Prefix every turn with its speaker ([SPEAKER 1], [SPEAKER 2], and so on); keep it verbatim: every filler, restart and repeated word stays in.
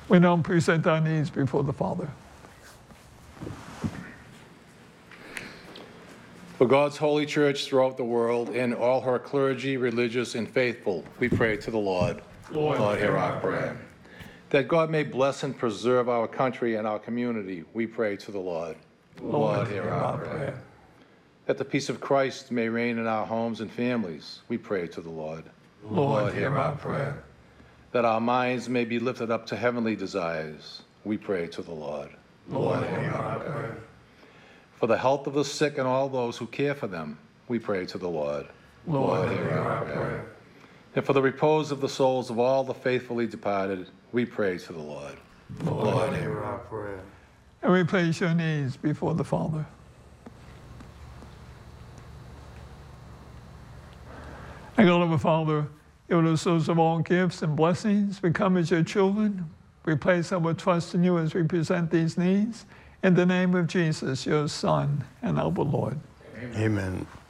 [SPEAKER 1] We now present our needs before the Father.
[SPEAKER 2] For God's holy church throughout the world and all her clergy, religious, and faithful, we pray to the Lord.
[SPEAKER 1] Lord,
[SPEAKER 2] Lord, hear our prayer. That God may bless and preserve our country and our community, we pray to the Lord.
[SPEAKER 1] Lord,
[SPEAKER 2] hear our prayer. That the peace of Christ may reign in our homes and families, we pray to the Lord.
[SPEAKER 1] Lord, hear our prayer.
[SPEAKER 2] That our minds may be lifted up to heavenly desires, we pray to the Lord.
[SPEAKER 1] Lord, hear our prayer.
[SPEAKER 2] For the health of the sick and all those who care for them, we pray to the Lord.
[SPEAKER 1] Lord, hear our prayer.
[SPEAKER 2] And for the repose of the souls of all the faithfully departed, we pray to the Lord.
[SPEAKER 1] Lord, hear our prayer. And we place your needs before the Father. And God, our Father, you are the source of all gifts and blessings. We come as your children. We place our trust in you as we present these needs. In the name of Jesus, your Son and our Lord.
[SPEAKER 3] Amen.